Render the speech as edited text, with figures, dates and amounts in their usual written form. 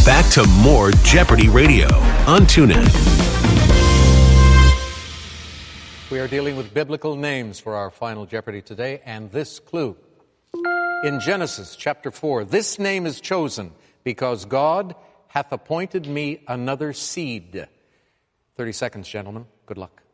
back to more Jeopardy Radio on TuneIn. We are dealing with biblical names for our final Jeopardy today, and this clue. In Genesis chapter 4, this name is chosen because God hath appointed me another seed. 30 seconds, gentlemen. Good luck.